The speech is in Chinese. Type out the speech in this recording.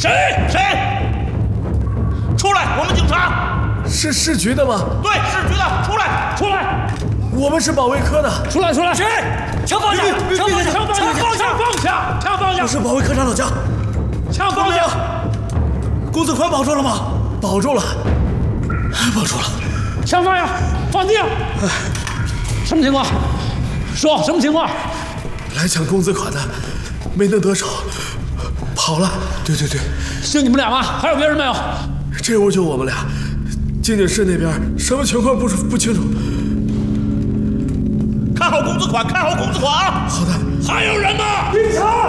谁？出来！我们警察。 是市局的吗？ 对，市局的，出来！ 我们是保卫科的。 出来！谁？ 枪放下！枪放下！ 我是保卫科长老姜。 枪放下！ 公子宽保住了吗？保住了。 枪放下！放地上！什么情况？说什么情况？ 来抢公子款的，没能得手，跑了。对， 就你们俩吗？还有别人没有？ 这屋就我们俩。静静室那边什么情况不清楚。 看好公子款啊！ 好的。 还有人吗？ 警察！